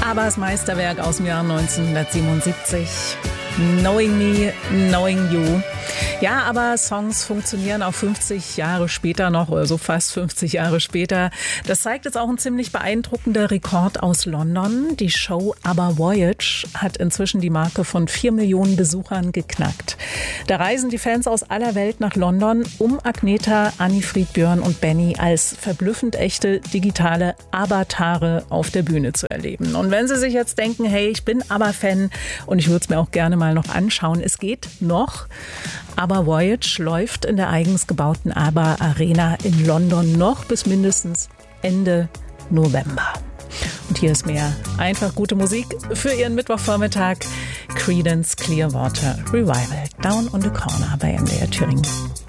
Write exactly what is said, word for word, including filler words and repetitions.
ABBAs Meisterwerk aus dem Jahr neunzehnhundertsiebenundsiebzig. Knowing Me, Knowing You. Ja, aber Songs funktionieren auch fünfzig Jahre später noch, oder so fast fünfzig Jahre später. Das zeigt jetzt auch ein ziemlich beeindruckender Rekord aus London. Die Show ABBA Voyage hat inzwischen die Marke von vier Millionen Besuchern geknackt. Da reisen die Fans aus aller Welt nach London, um Agnetha, Annifried, Björn und Benny als verblüffend echte digitale Avatare auf der Bühne zu erleben. Und wenn Sie sich jetzt denken, hey, ich bin ABBA-Fan und ich würde es mir auch gerne mal noch anschauen, es geht noch. ABBA Voyage läuft in der eigens gebauten ABBA Arena in London noch bis mindestens Ende November. Und hier ist mehr einfach gute Musik für Ihren Mittwochvormittag. Creedence Clearwater Revival, Down on the Corner bei M D R Thüringen.